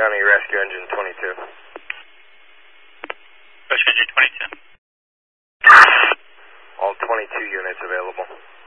County Rescue Engine 22. Rescue Engine 22. All 22 units available.